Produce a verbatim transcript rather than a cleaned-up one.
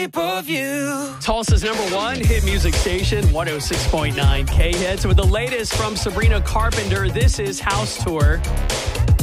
Tulsa's number one hit music station, one oh six point nine K-Hits. With the latest from Sabrina Carpenter, this is House Tour.